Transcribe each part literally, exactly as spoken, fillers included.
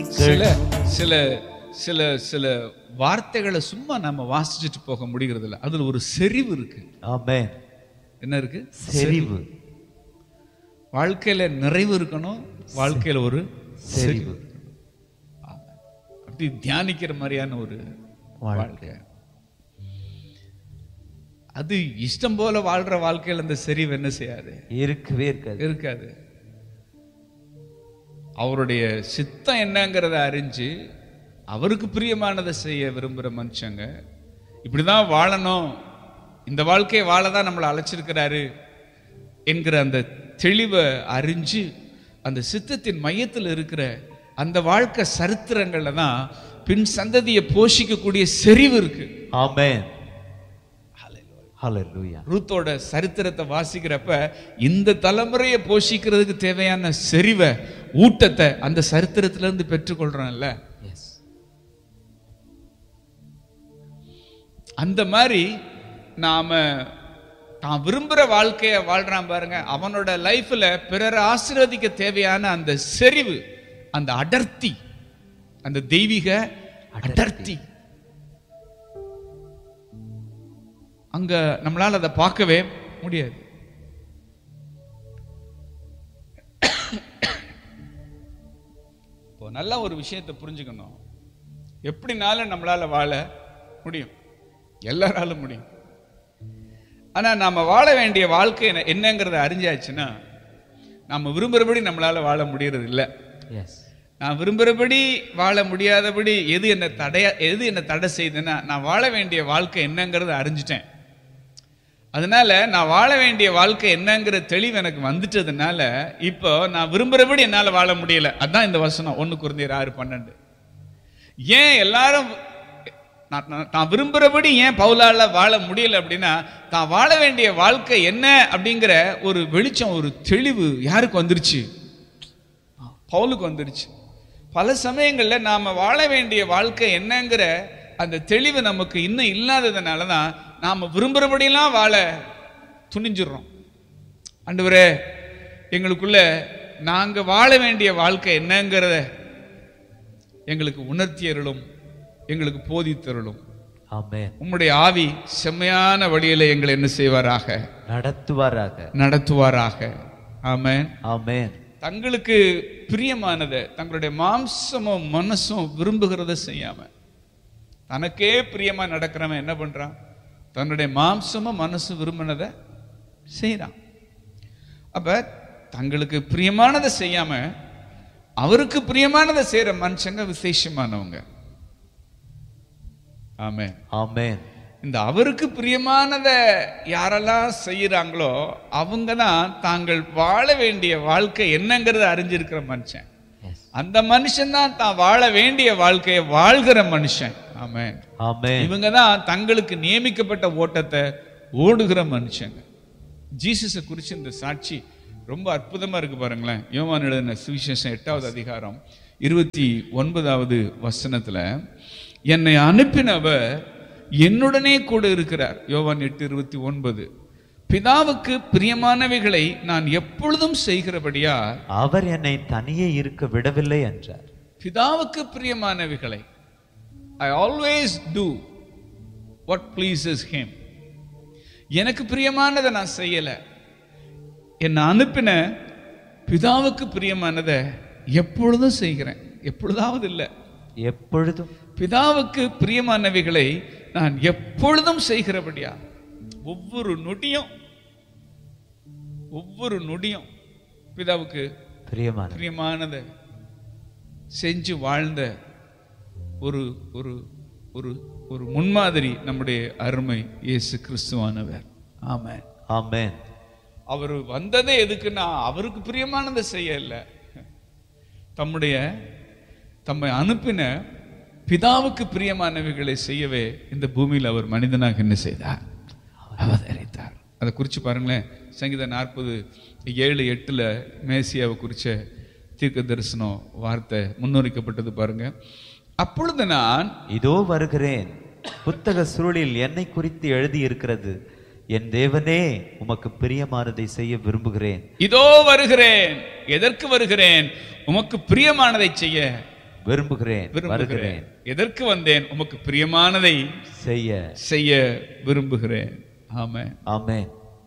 சில சில சில சில வார்த்தைகளை சும்மா நம்ம வாசிச்சுட்டு போக முடிகிறது இல்லை. அதுல ஒரு செறிவு இருக்கு. ஆமென். என்ன இருக்கு? செறிவு. வாழ்க்கையில நிறைவு இருக்கணும், வாழ்க்கையில ஒரு செறிவு. அப்படி தியானிக்கிற மாதிரியான ஒரு வாழ்க்கை. அது இஷ்டம் போல வாழ்ற வாழ்க்கையில அந்த செறிவு என்ன செய்யாது? இருக்கவே இருக்காது. இருக்காது. அவருடைய சித்தம் என்னங்கிறத அறிஞ்சு அவருக்கு பிரியமானதை செய்ய விரும்புகிற மனுஷங்க இப்படிதான் வாழணும், இந்த வாழ்க்கையை வாழதான் நம்மளை அழைச்சிருக்கிறாரு என்கிற அந்த தெளிவை அறிஞ்சு அந்த சித்தத்தின் மையத்தில் இருக்கிற அந்த வாழ்க்கை சரித்திரங்கள்ல தான் பின் சந்ததியை போஷிக்கக்கூடிய செறிவு இருக்கு. ஆமென். ஹல்லேலூயா. ரூத்தோட சரித்திரத்தை வாசிக்கிறப்ப இந்த தலைமுறையை போஷிக்கிறதுக்கு தேவையான செறிவை, ஊட்டத்தை அந்த சரித்திரத்துல இருந்து பெற்றுக்கொள்றோம்ல. அந்த மாதிரி நாம தான் விரும்புற வாழ்க்கைய வாழ்றான் பாருங்க, அவனோட லைஃப்ல பிறரை ஆசீர்வதிக்க தேவையான அந்த செறிவு, அந்த அடர்த்தி, அந்த தெய்வீக அடர்த்தி அங்க நம்மளால அதை பார்க்கவே முடியாது. இப்போ நல்ல ஒரு விஷயத்தை புரிஞ்சுக்கணும். எப்படினாலும் நம்மளால வாழ முடியும், எல்லாராலும் முடியும். ஆனா நாம வாழ வேண்டிய வாழ்க்கை என்னங்கிறத அறிஞ்சாச்சுன்னா நாம விரும்புறபடி நம்மளால வாழ முடியறது இல்லை. நான் விரும்புறபடி வாழ முடியாதபடி எது என்ன தடைய எது என்ன தடை செய்யுதுன்னா நான் வாழ வேண்டிய வாழ்க்கை என்னங்கிறத அறிஞ்சிட்டேன். அதனால நான் வாழ வேண்டிய வாழ்க்கை என்னங்கிற தெளிவு எனக்கு வந்துட்டதுனால இப்போ நான் விரும்புறபடி என்னால் வாழ முடியல. அதான் இந்த வசனம் ஒன்று குருந்தியர் ஆறு பன்னெண்டு. ஏன் எல்லாரும் நான் விரும்புறபடி ஏன் பவுலால வாழ முடியல அப்படின்னா, தான் வாழ வேண்டிய வாழ்க்கை என்ன அப்படிங்கிற ஒரு வெளிச்சம், ஒரு தெளிவு யாருக்கு வந்துருச்சு? பவுலுக்கு வந்துருச்சு. பல சமயங்கள்ல நாம வாழ வேண்டிய வாழ்க்கை என்னங்கிற அந்த தெளிவு நமக்கு இன்னும் இல்லாததுனால தான் நாம விரும்புறபடியெல்லாம் வாழ துணிஞ்சிடறோம். ஆண்டவரே, எங்களுக்குள்ள நாங்க வாழ வேண்டிய வாழ்க்கை என்னங்கிறத எங்களுக்கு உணர்த்தியருளும், எங்களுக்கு போதித்தருளும். ஆமென். உம்முடைய ஆவி செம்மையான வழியில எங்களை என்ன செய்வாராக? நடத்துவாராக. நடத்துவாராக. ஆமென். ஆமென். தங்களுக்கு பிரியமானதை தங்களுடைய மாம்சமும் மனசும் விரும்புகிறத செய்யாம தனக்கே பிரியமா நடக்கிறவன் என்ன பண்றான்? தன்னுடைய மாம்சமும் மனசு விரும்பினதை செய்யறான். அப்ப தங்களுக்கு பிரியமானதை செய்யாம அவருக்கு பிரியமானதை செய்யற மனுஷங்க விசேஷமானவங்க. ஆமென். ஆமென். இந்த அவருக்கு பிரியமானதை யாரெல்லாம் செய்யறாங்களோ அவங்க தான் தாங்கள் வாழ வேண்டிய வாழ்க்கை என்னங்கிறத அறிஞ்சிருக்கிற மனுஷன். அந்த மனுஷன் தான் தான் வாழ வேண்டிய வாழ்க்கையை வாழ்கிற மனுஷன். ஆமென். ஆமென். இவங்க தான் தங்களுக்கு நியமிக்கப்பட்ட ஓட்டத்தை ஓடுகிற மனுஷங்க. ஜீசஸை குறிச்சு இந்த சாட்சி ரொம்ப அற்புதமா இருக்கு பாருங்களேன். யோவான் எழுதின சுவிசேஷம் எட்டாவது அதிகாரம் இருபத்தி ஒன்பதாவது வசனத்துல, என்னை அனுப்பினவர் என்னுடனே கூட இருக்கிறார். யோவான் எட்டு இருபத்தி ஒன்பது. பிதாவுக்கு பிரியமானவைகளை நான் எப்பொழுதும் செய்கிறபடியா அவர் என்னை தனியே இருக்க விடவில்லை என்றார். பிதாவுக்கு பிரியமானவைகளை I always do what pleases him. எனக்கு பிரியமானதை நான் செய்யல, என்னை அனுப்பின பிதாவுக்கு பிரியமானதை எப்பொழுதும் செய்கிறேன். எப்பொழுதாவது இல்லை, எப்பொழுதும். பிதாவுக்கு பிரியமானவைகளை நான் எப்பொழுதும் செய்கிறபடியா ஒவ்வொரு நொடியும் ஒவ்வொரு நொடியும் பிதாவுக்கு பிரியமான பிரியமானதை செஞ்சு வாழ்ந்த ஒரு ஒரு ஒரு ஒரு முன்மாதிரி நம்முடைய அருமை இயேசு கிறிஸ்துவானவர். ஆமென். ஆமென். அவர் வந்ததே எதுக்குன்னா அவருக்கு பிரியமானதை செய்ய இல்லை, தம்முடைய தம்மை அனுப்பின பிதாவுக்கு பிரியமானவைகளை செய்யவே இந்த பூமியில் அவர் மனிதனாக என்ன செய்தார்? அவதரித்தார். அதை குறித்து பாருங்களேன். சங்கீதம் நாற்பது ஏழு எட்டுல மேசியாவை குறிச்ச தீர்க்க தரிசனம் வார்த்தை முன்னுரைக்கப்பட்டது பாருங்க. அப்பொழுது நான் இதோ வருகிறேன், புத்தக சுருளில் என்னை குறித்து எழுதி இருக்கிறது, என் தேவனே உமக்கு பிரியமானதை செய்ய விரும்புகிறேன். இதோ வருகிறேன். எதற்கு வருகிறேன்? உமக்கு பிரியமானதை செய்ய விரும்புகிறேன் விரும்புகிறேன். வருகிறேன். எதற்கு வந்தேன்? உமக்கு பிரியமானதை செய்ய செய்ய விரும்புகிறேன். ஆமென். ஆமென்.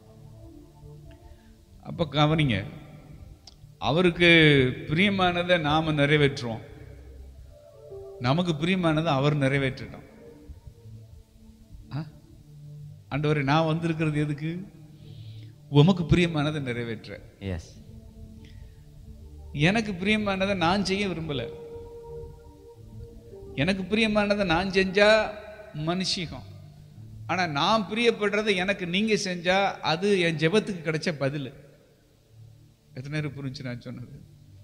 அப்ப கவனிங்க, அவருக்கு பிரியமானதை நாம நிறைவேற்றுவோம், நமக்கு பிரியமானதை அவர் நிறைவேற்றட்டும். ஆண்டவரே, நான் வந்திருக்கிறது எதுக்கு? உமக்கு பிரியமானதை நிறைவேற்ற. எஸ். எனக்கு பிரியமானதை நான் செய்ய விரும்பல. எனக்கு பிரியமானதை நான் செஞ்சா மனுஷிகம். ஆனா நான் பிரியப்படுறதை எனக்கு நீங்க செஞ்சா அது என் ஜெபத்துக்கு கிடைச்ச பதில். எத்தனை நேரம் புரிஞ்சு நான் சொன்னது?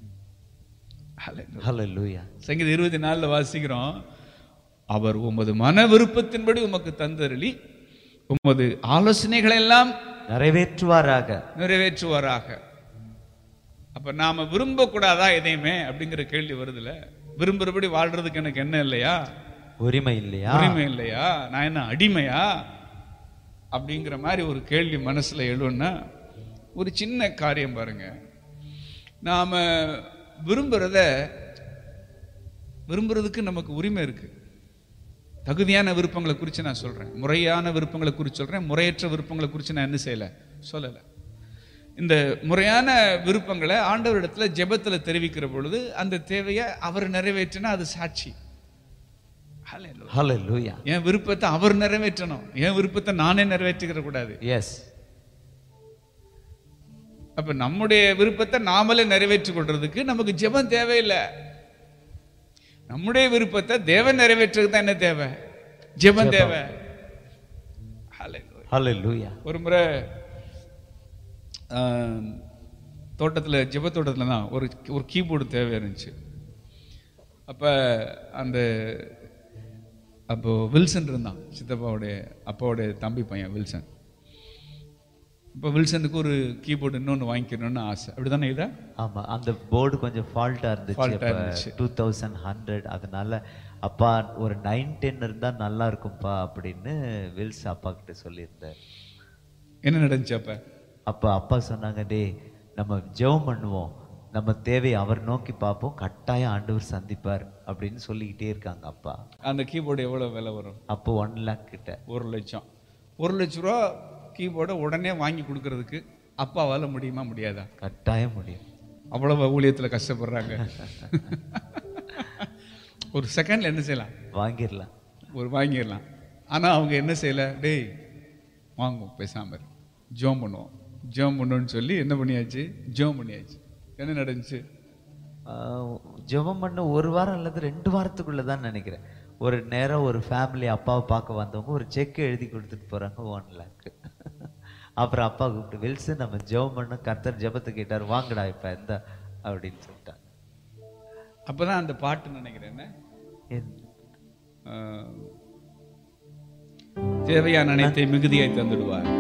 ஹல்லேலூயா. சங்கீதம் இருபத்தி நாலுல வாசிக்கிறோம், அவர் உமது மன விருப்பத்தின்படி உமக்கு தந்தருளி உமது ஆலோசனைகளை எல்லாம் நிறைவேற்றுவாராக நிறைவேற்றுவாராக. அப்ப நாம விரும்ப கூடாதா எதையுமே அப்படிங்கிற கேள்வி வருதுல. விரும்புறபடி வாழ்றதுக்கு எனக்கு என்ன இல்லையா? உரிமை இல்லையா? உரிமை இல்லையா? நான் என்ன அடிமையா? அப்படிங்கிற மாதிரி ஒரு கேள்வி மனசுல எழுன்னா, ஒரு சின்ன காரியம் பாருங்க. நாம விரும்புறத விரும்புறதுக்கு நமக்கு உரிமை இருக்கு. தகுதியான விருப்பங்களை குறித்து நான் சொல்றேன், முறையான விருப்பங்களை குறித்து சொல்றேன். முறையற்ற விருப்பங்களை குறித்து நான் என்ன செய்யல சொல்லலை. இந்த முறையான விருப்பங்களை ஆண்டவரிடத்துல ஜெபத்துல தெரிவிக்கிற பொழுது அந்த தேவையை அவர் நிறைவேற்றினா அது சாட்சி. ஹல்லேலூயா. என் விருப்பத்தை அவர் நிறைவேற்றணும், என் விருப்பத்தை நானே நிறைவேற்றிக்கிற கூடாது. எஸ். அப்ப நம்முடைய விருப்பத்தை நாமளே நிறைவேற்றிக் கொள்றதுக்கு நமக்கு ஜெபம் தேவையில்லை. நம்முடைய விருப்பத்தை தேவன் நிறைவேற்றுறதுக்கு தான் என்ன தேவை? ஜெபம் தேவை. ஹல்லேலூயா. ஒரு முறை தோட்டத்தில், ஜெப தோட்டத்தில் தான் ஒரு ஒரு கீபோர்டு தேவை இருந்துச்சு. அப்போ அந்த அப்போ வில்சன் இருந்தான், சித்தப்பாவுடைய அப்பாவுடைய தம்பி பையன் வில்சன். இப்போ வில்சனுக்கு ஒரு கீபோர்டு இன்னொன்று வாங்கிக்கணும்னு ஆசை, அப்படிதானே? இதா ஆமா, அந்த போர்டு கொஞ்சம் ஃபால்ட்டா இருந்துச்சு. டூ தௌசண்ட் ஹண்ட்ரட் அதனால அப்பா ஒரு நைன் டென் இருந்தா நல்லா இருக்கும்பா அப்படின்னு வில்ஸ் அப்பா கிட்ட சொல்லியிருந்தார். என்ன நடந்துச்சு அப்ப? அப்ப அப்பா சொன்னாங்க, டே நம்ம ஜெபம் பண்ணுவோம், நம்ம தேவை அவர் நோக்கி பார்ப்போம், கட்டாயம் ஆண்டவர் சந்திப்பார் அப்படின்னு சொல்லிக்கிட்டே இருக்காங்க அப்பா. அந்த கீபோர்டு எவ்வளவு விலை வரும்? அப்போ ஒன் லேக் கிட்ட. ஒரு லட்சம். ஒரு லட்ச ரூபா கீபோர்டை உடனே வாங்கி கொடுக்கறதுக்கு அப்பாவால முடியுமா? முடியாதா? கட்டாயம் முடியும். அவ்வளவு ஊழியத்துல கஷ்டப்படுறாங்க. ஒரு செகண்ட்ல என்ன செய்யலாம்? வாங்கிடலாம். ஒரு வாங்கிடலாம். ஆனா அவங்க என்ன செய்யல, டேய் வாங்குவோம், பேசாம ஜோம் பண்ணுவோம், ஜோம் பண்ணுவோன்னு சொல்லி என்ன பண்ணியாச்சு? ஜோம் பண்ணியாச்சு. என்ன நடந்துச்சு? ஜெபம் பண்ண ஒரு வாரம் அல்லது ரெண்டு வாரத்துக்குள்ளதான் நினைக்கிறேன். ஒரு நேரம் ஒரு ஃபேமிலி அப்பாவை பார்க்க வந்தவங்க ஒரு செக் எழுதி கொடுத்துட்டு போறாங்க, ஒன் லேக். அப்புறம் அப்பா கூப்பிட்டு, வில்சன் நம்ம ஜெபம் பண்ண, கர்த்தர் ஜெபத்தை கேட்டார், வாங்கடா இப்ப எந்த அப்படின்னு சொல்லிட்டாங்க. அப்பதான் அந்த பாட்டு நினைக்கிறேன், தேவையான அனைத்தை மிகுதியாய் தந்துடுவார்.